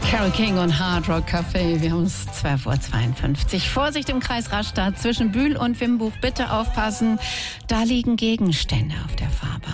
Carole King und Hard Rock Café. Wir haben es 12:52 Uhr. Vorsicht im Kreis Rastatt zwischen Bühl und Wimbuch. Bitte aufpassen, da liegen Gegenstände auf der Fahrbahn.